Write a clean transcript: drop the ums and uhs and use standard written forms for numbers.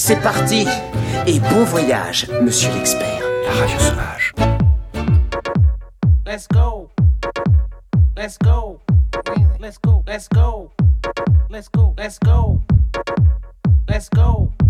C'est parti. Et bon voyage, monsieur l'expert. La radio sauvage. Let's go. Let's go. Let's go. Let's go. Let's go. Let's go. Let's go.